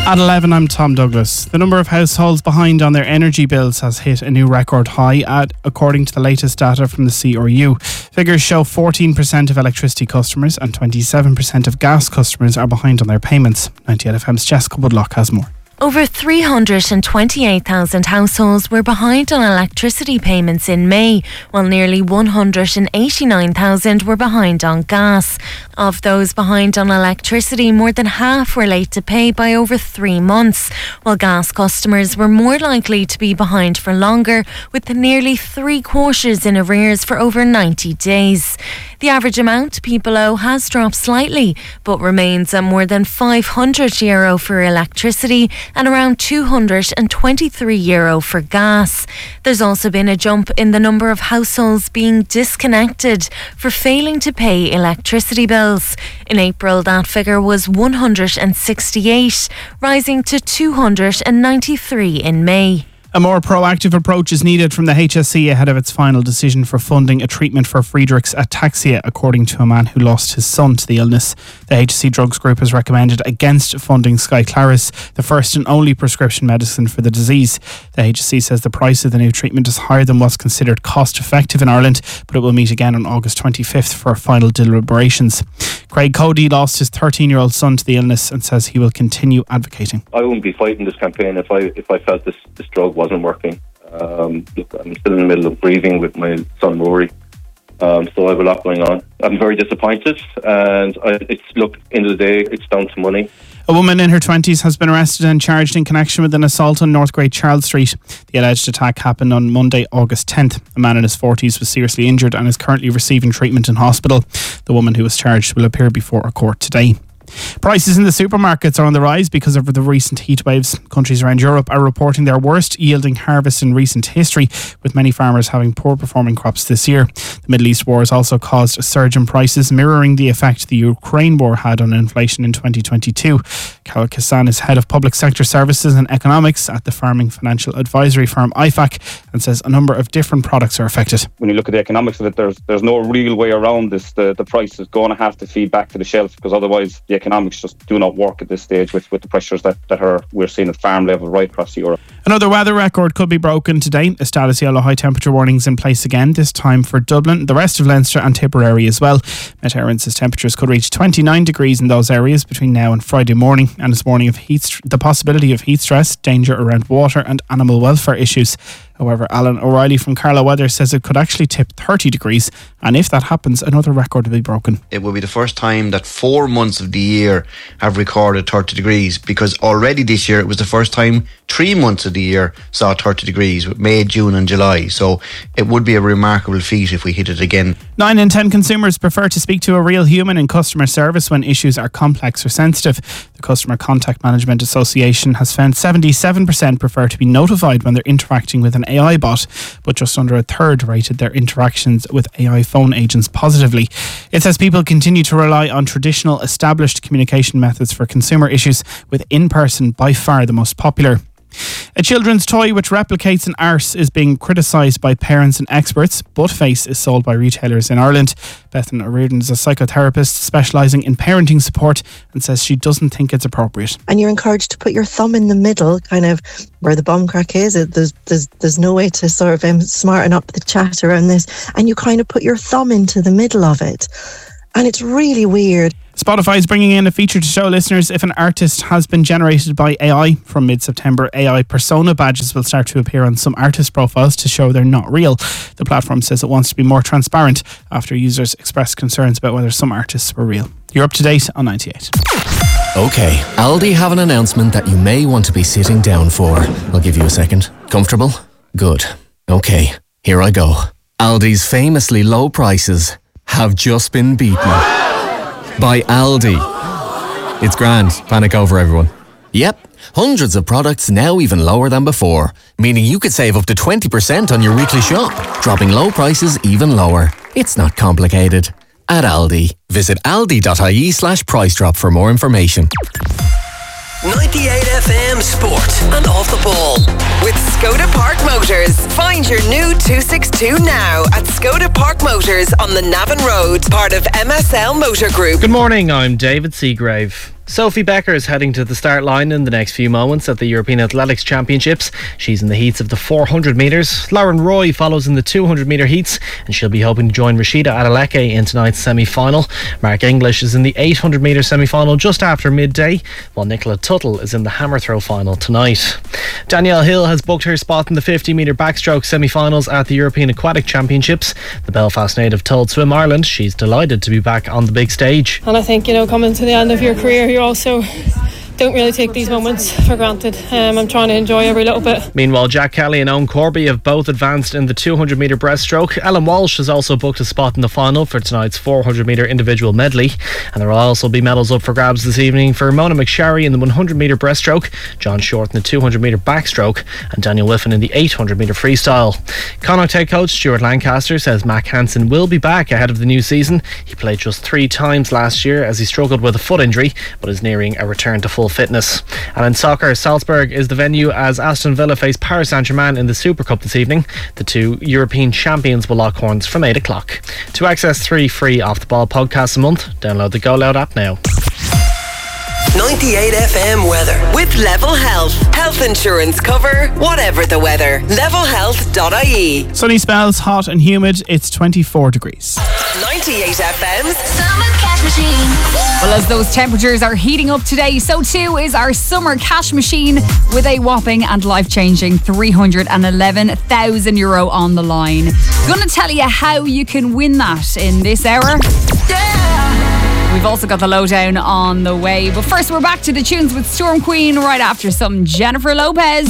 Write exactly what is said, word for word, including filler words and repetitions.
At eleven, I'm Tom Douglas. The number of households behind on their energy bills has hit a new record high, at, according to the latest data from the C R U. Figures show fourteen percent of electricity customers and twenty-seven percent of gas customers are behind on their payments. ninety-eight F M's Jessica Woodlock has more. Over three hundred twenty-eight thousand households were behind on electricity payments in May, while nearly one hundred eighty-nine thousand were behind on gas. Of those behind on electricity, more than half were late to pay by over three months, while gas customers were more likely to be behind for longer, with nearly three quarters in arrears for over ninety days. The average amount people owe has dropped slightly, but remains at more than five hundred euro for electricity and around two hundred twenty-three euro for gas. There's also been a jump in the number of households being disconnected for failing to pay electricity bills. In April, that figure was one hundred sixty-eight, rising to two hundred ninety-three in May. A more proactive approach is needed from the H S E ahead of its final decision for funding a treatment for Friedreich's ataxia, according to a man who lost his son to the illness. The H S E Drugs Group has recommended against funding Skyclarys, the first and only prescription medicine for the disease. The H S E says the price of the new treatment is higher than what's considered cost effective in Ireland, but it will meet again on August twenty-fifth for final deliberations. Craig Cody lost his thirteen-year-old son to the illness and says he will continue advocating. I wouldn't be fighting this campaign if I if I felt this, this drug wasn't working. Um, look, I'm still in the middle of grieving with my son Rory, um, so I have a lot going on. I'm very disappointed, and I, it's look, end of the day, it's down to money. A woman in her twenties has been arrested and charged in connection with an assault on North Great Charles Street. The alleged attack happened on Monday, August tenth. A man in his forties was seriously injured and is currently receiving treatment in hospital. The woman who was charged will appear before a court today. Prices in the supermarkets are on the rise because of the recent heat waves. Countries around Europe are reporting their worst yielding harvest in recent history, with many farmers having poor performing crops this year. The Middle East war has also caused a surge in prices, mirroring the effect the Ukraine war had on inflation in twenty twenty-two. Carol Kassan is head of public sector services and economics at the farming financial advisory firm I F A C and says a number of different products are affected. When you look at the economics of it, there's there's no real way around this. The, the price is going to have to feed back to the shelf, because otherwise the economics just do not work at this stage with, with the pressures that, that are we're seeing at farm level right across Europe. Another weather record could be broken today. A status yellow high temperature warnings in place again, this time for Dublin, the rest of Leinster and Tipperary as well. Met Éireann says temperatures could reach twenty-nine degrees in those areas between now and Friday morning, and it's warning of heat, st- the possibility of heat stress, danger around water and animal welfare issues. However, Alan O'Reilly from Carlow Weather says it could actually tip thirty degrees, and if that happens, another record will be broken. It will be the first time that four months of the year have recorded thirty degrees, because already this year it was the first time three months of the year saw thirty degrees, with May, June and July. So it would be a remarkable feat if we hit it again. Nine in ten consumers prefer to speak to a real human in customer service when issues are complex or sensitive. The Customer Contact Management Association has found seventy-seven percent prefer to be notified when they're interacting with an A I bot, but just under a third rated their interactions with A I phone agents positively. It says people continue to rely on traditional established communication methods for consumer issues, with in-person by far the most popular. A children's toy which replicates an arse is being criticised by parents and experts. Buttface is sold by retailers in Ireland. Bethan O'Riordan is a psychotherapist specialising in parenting support and says she doesn't think it's appropriate. And you're encouraged to put your thumb in the middle, kind of where the bum crack is. There's, there's, there's no way to sort of um, smarten up the chat around this. And you kind of put your thumb into the middle of it. And it's really weird. Spotify is bringing in a feature to show listeners if an artist has been generated by A I. From mid-September, A I persona badges will start to appear on some artist profiles to show they're not real. The platform says it wants to be more transparent after users expressed concerns about whether some artists were real. You're up to date on ninety-eight. Okay, Aldi have an announcement that you may want to be sitting down for. I'll give you a second. Comfortable? Good. Okay, here I go. Aldi's famously low prices have just been beaten by Aldi. It's grand. Panic over, everyone. Yep, hundreds of products now even lower than before, meaning you could save up to twenty percent on your weekly shop, dropping low prices even lower. It's not complicated. At Aldi, visit aldi.ie slash price drop for more information. ninety-eight F M Sport and Off the Ball with Skoda Park Motors. Find your new two sixty-two now at Skoda Park Motors on the Navan Road, part of M S L Motor Group. Good morning, I'm David Seagrave. Sophie Becker is heading to the start line in the next few moments at the European Athletics Championships. She's in the heats of the four hundred metres. Lauren Roy follows in the two hundred metre heats, and she'll be hoping to join Rashida Adeleke in tonight's semi-final. Mark English is in the eight hundred metre semi-final just after midday, while Nicola Tuttle is in the hammer throw final tonight. Danielle Hill has booked her spot in the fifty metre backstroke semi-finals at the European Aquatic Championships. The Belfast native told Swim Ireland she's delighted to be back on the big stage. And I think, you know, coming to the end of your career, you also don't really take these moments for granted. Um, I'm trying to enjoy every little bit. Meanwhile, Jack Kelly and Owen Corby have both advanced in the two hundred metre breaststroke. Ellen Walsh has also booked a spot in the final for tonight's four hundred metre individual medley. And there will also be medals up for grabs this evening for Mona McSherry in the one hundred metre breaststroke, John Short in the two hundred metre backstroke, and Daniel Whiffen in the eight hundred metre freestyle. Connacht head coach Stuart Lancaster says Mac Hansen will be back ahead of the new season. He played just three times last year as he struggled with a foot injury, but is nearing a return to full fitness. And in soccer, Salzburg is the venue as Aston Villa face Paris Saint-Germain in the Super Cup this evening. The two European champions will lock horns from eight o'clock. To access three free Off The Ball podcasts a month, download the Go Loud app now. ninety-eight F M weather with Level Health. Health insurance cover, whatever the weather. level health dot I E. Sunny spells, hot and humid. It's twenty-four degrees. ninety-eight F M's Summer Cash Machine. Well, as those temperatures are heating up today, so too is our Summer Cash Machine with a whopping and life-changing three hundred eleven thousand euro on the line. Gonna tell you how you can win that in this hour. Yeah! We've also got the lowdown on the way. But first, we're back to the tunes with Storm Queen right after some Jennifer Lopez.